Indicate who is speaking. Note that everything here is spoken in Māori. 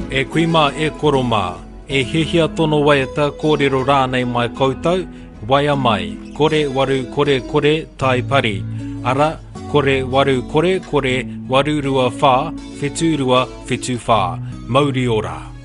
Speaker 1: E kuima e koroma, e hehia tono waiata kōrero rānei mai koutou, waia mai, kore waru kore tai pari, ara kore waru kore waru rua whā, whetū rua whetū whā, mauri ora.